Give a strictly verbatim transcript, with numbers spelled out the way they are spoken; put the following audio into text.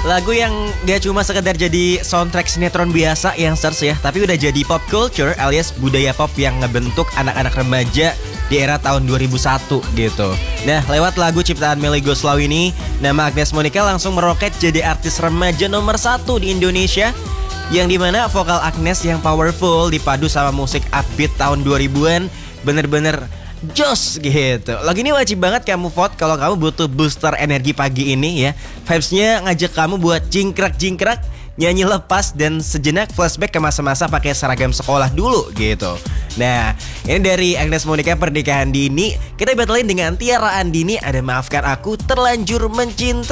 lagu yang gak cuma sekedar jadi soundtrack sinetron biasa yang stars ya, tapi udah jadi pop culture alias budaya pop yang ngebentuk anak-anak remaja di era tahun dua ribu satu gitu. Nah, lewat lagu ciptaan Melly Goeslaw ini, nama Agnes Monica langsung meroket jadi artis remaja nomor satu di Indonesia, yang dimana vokal Agnes yang powerful dipadu sama musik upbeat tahun dua ribuan bener-bener jos gitu. Lagu ini wajib banget kamu vote kalau kamu butuh booster energi pagi ini ya. Vibes-nya ngajak kamu buat jingkrak-jingkrak, nyanyi lepas, dan sejenak flashback ke masa-masa pakai seragam sekolah dulu gitu. Nah, ini dari Agnes Monica Pernikahan Dini. Kita batalin dengan Tiara Andini, ada Maafkan Aku, Terlanjur Mencinta.